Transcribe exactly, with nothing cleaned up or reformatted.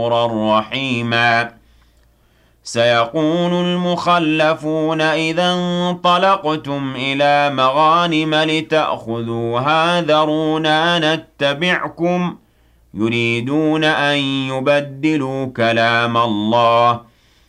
رحيما سيقول المخلفون إذا انطلقتم إلى مغانم لتأخذوها ذرونا نتبعكم يريدون أن يبدلوا كلام الله